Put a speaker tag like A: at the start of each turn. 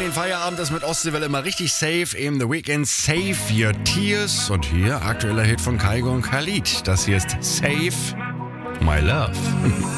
A: den Feierabend ist mit Ostseewelle immer richtig safe. Eben The Weeknd, Save Your Tears. Und hier aktueller Hit von Kygo und Khalid. Das hier ist Save My Love.